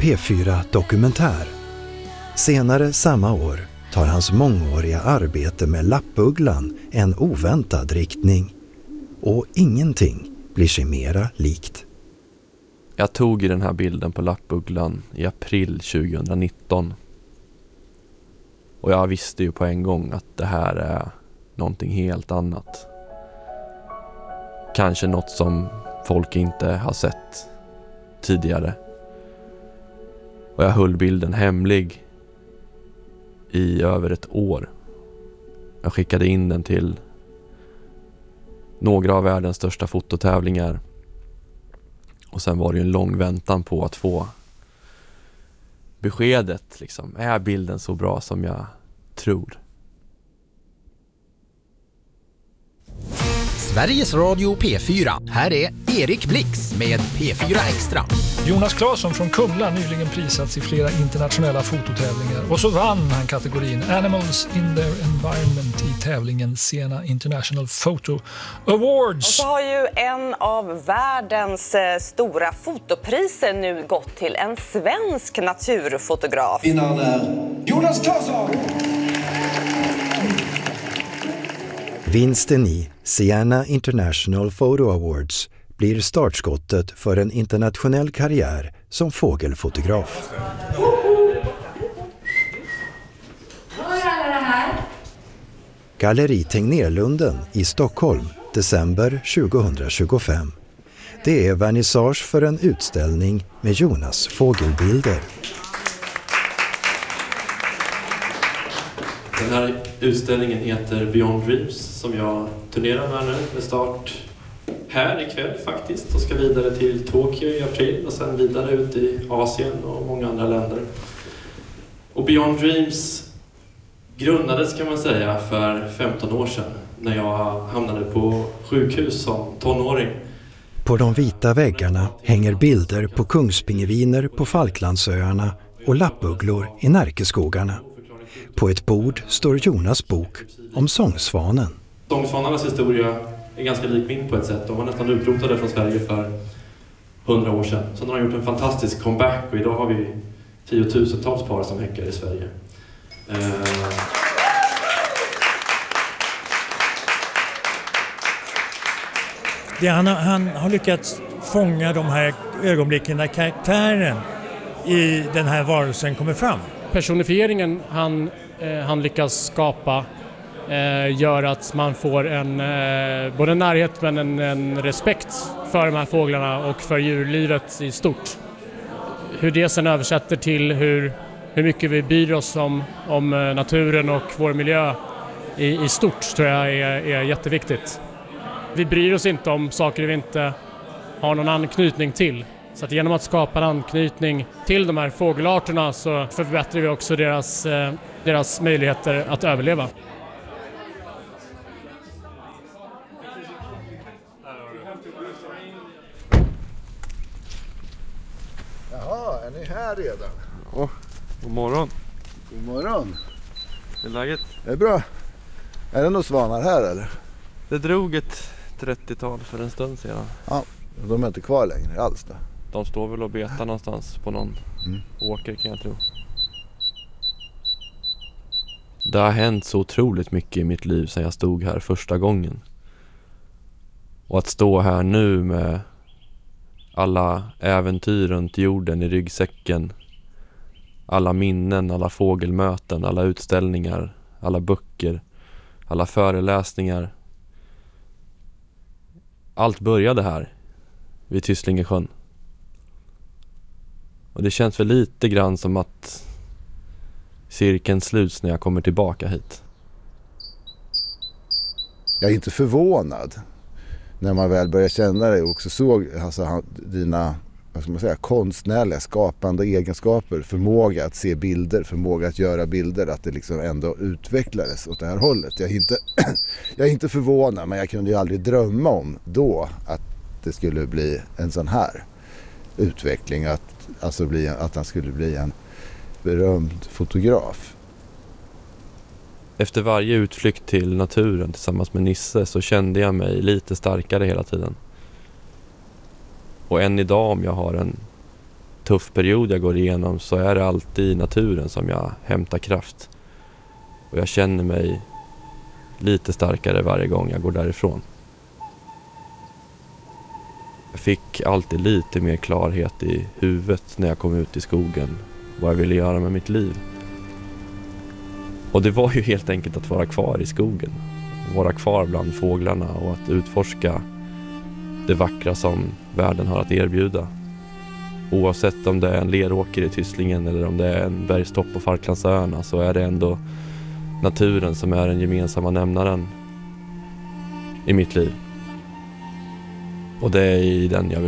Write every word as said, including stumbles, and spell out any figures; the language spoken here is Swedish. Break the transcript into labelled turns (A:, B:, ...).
A: P fyra Dokumentär. Senare samma år tar hans mångåriga arbete med lappugglan en oväntad riktning. Och ingenting blir sig mera likt.
B: Jag tog i den här bilden på lappugglan i april tjugonitton. Och jag visste ju på en gång att det här är någonting helt annat. Kanske något som folk inte har sett tidigare. Och jag höll bilden hemlig i över ett år. Jag skickade in den till några av världens största fototävlingar. Och sen var det ju en lång väntan på att få beskedet. Liksom. Är bilden så bra som jag tror?
C: Sveriges Radio P fyra. Här är Erik Blix med P fyra Extra.
D: Jonas Claesson från Kumla nyligen prisats i flera internationella fototävlingar. Och så vann han kategorin Animals in their Environment i tävlingen Sena International Photo Awards.
E: Och så har ju en av världens stora fotopriser nu gått till en svensk naturfotograf.
F: Vinnaren är Jonas Claesson!
A: Vinsten i Sena International Photo Awards blir startskottet för en internationell karriär som fågelfotograf. Galleri Tegnérlunden i Stockholm, december tjugohundratjugofem. Det är vernissage för en utställning med Jonas fågelbilder.
B: Den här utställningen heter Beyond Dreams som jag turnerar med nu med start här ikväll faktiskt och ska vidare till Tokyo i april och sen vidare ut i Asien och många andra länder. Och Beyond Dreams grundades kan man säga för femton år sedan när jag hamnade på sjukhus som tonåring.
A: På de vita väggarna hänger bilder på kungspingviner på Falklandsöarna och lappugglor i Närkeskogarna. På ett bord står Jonas bok om sångsvanen.
B: Sångsvanarnas historia är ganska lik min på ett sätt. De var nästan utrotade från Sverige för hundra år sedan. Sen har de gjort en fantastisk comeback och idag har vi tiotusentals par som häckar i Sverige.
G: Det, han, har, han har lyckats fånga de här ögonblicken när karaktären i den här varelsen kommer fram.
H: Personifieringen han, eh, han lyckas skapa eh, gör att man får en eh, både en närhet men en, en respekt för de här fåglarna och för djurlivet i stort. Hur det sen översätter till hur, hur mycket vi bryr oss om, om naturen och vår miljö i, i stort tror jag är, är jätteviktigt. Vi bryr oss inte om saker vi inte har någon anknytning till. Så att genom att skapa en anknytning till de här fågelarterna så förbättrar vi också deras, eh, deras möjligheter att överleva.
F: Jaha, är ni här redan?
B: Oh, god morgon.
F: God morgon.
B: Hur är läget?
F: Det är bra. Är det några svanar här eller?
B: Det drog ett trettiotal för en stund sedan.
F: Ja, de är inte kvar längre alls då.
B: De står väl och betar någonstans på någon mm. åker kan jag tro. Det har hänt så otroligt mycket i mitt liv sedan jag stod här första gången. Och att stå här nu med alla äventyr runt jorden i ryggsäcken. Alla minnen, alla fågelmöten, alla utställningar, alla böcker, alla föreläsningar. Allt började här vid Tysslingesjön. Och det känns väl lite grann som att cirkeln sluts när jag kommer tillbaka hit.
F: Jag är inte förvånad när man väl börjar känna dig och också såg alltså, dina vad ska man säga, konstnärliga, skapande egenskaper, förmåga att se bilder, förmåga att göra bilder, att det liksom ändå utvecklades åt det här hållet. Jag är inte, jag är inte förvånad, men jag kunde ju aldrig drömma om då att det skulle bli en sån här utveckling, att, alltså bli, att han skulle bli en berömd fotograf.
B: Efter varje utflykt till naturen tillsammans med Nisse så kände jag mig lite starkare hela tiden. Och än idag om jag har en tuff period jag går igenom så är det alltid i naturen som jag hämtar kraft. Och jag känner mig lite starkare varje gång jag går därifrån. Jag fick alltid lite mer klarhet i huvudet när jag kom ut i skogen. Vad jag ville göra med mitt liv. Och det var ju helt enkelt att vara kvar i skogen. Vara kvar bland fåglarna och att utforska det vackra som världen har att erbjuda. Oavsett om det är en leråker i Tysslingen eller om det är en bergstopp på Falklandsöarna så är det ändå naturen som är den gemensamma nämnaren i mitt liv. Och det är i den jag vill